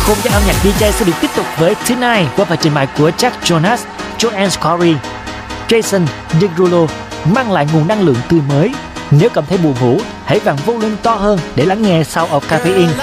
không gian âm nhạc DJ sẽ được tiếp tục với Tonight qua phần trình bày của Jack Jonas, Joanne Corey, Jason Derulo mang lại nguồn năng lượng tươi mới. Nếu cảm thấy buồn ngủ, hãy vặn volume to hơn để lắng nghe Sound of Caffeine.